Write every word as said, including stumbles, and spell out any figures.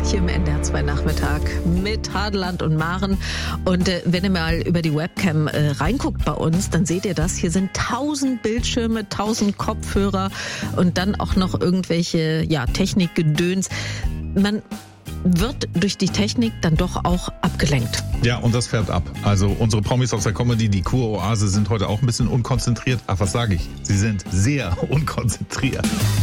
hier im N D R zwei Nachmittag mit Hadeland und Maren. Und äh, wenn ihr mal über die Webcam äh, reinguckt bei uns, dann seht ihr das. Hier sind tausend Bildschirme, tausend Kopfhörer und dann auch noch irgendwelche ja, Technikgedöns. Man wird durch die Technik dann doch auch abgelenkt. Ja, und das färbt ab. Also unsere Promis aus der Comedy, die Kuroase, sind heute auch ein bisschen unkonzentriert. Ach, was sage ich? Sie sind sehr unkonzentriert.